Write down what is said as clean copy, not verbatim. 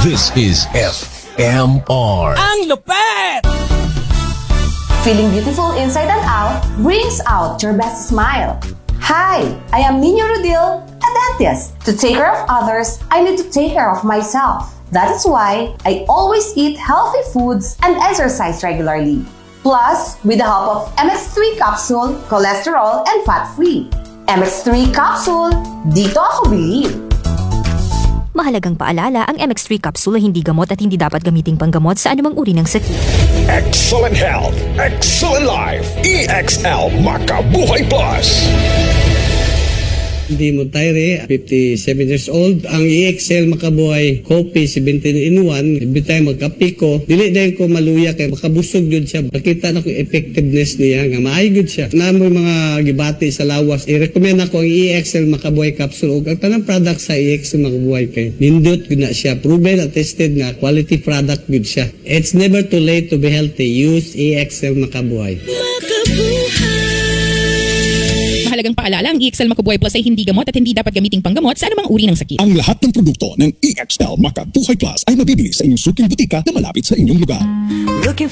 This is FMR. Ang lupet! Feeling beautiful inside and out brings out your best smile. Hi, I am Nino Rodil, a dentist. To take care of others, I need to take care of myself. That is why I always eat healthy foods and exercise regularly. Plus, with the help of MX3 capsule, cholesterol and fat-free. MX3 capsule, dito ako believe. Mahalagang paalala, ang MX3 capsule ay hindi gamot at hindi dapat gamiting panggamot sa anumang uri ng sakit. Excellent health, excellent life. EXL Makabuhay Plus. Hindi mo tayre, 57 years old. Ang EXL Makabuhay Coffee 17-in-1. Every time magkape ko, dili dahil ko maluya kay makabusog yun siya. Nakita na ko effectiveness niya nga maayo yun siya. Na mo mga gibati sa lawas, i-recommend ako ang EXL Makabuhay Capsule o ang tanang product sa EXL Makabuhay kay nindot yun na siya. Proven at tested nga quality product yun siya. It's never too late to be healthy. Use EXL Makabuhay. Mahalagang paalala, ang EXL Makabuhay Plus ay hindi gamot at hindi dapat gamiting panggamot sa anumang uri ng sakit. Ang lahat ng produkto ng EXL Makabuhay Plus ay mabibili sa inyong suking butika na malapit sa inyong lugar. Looking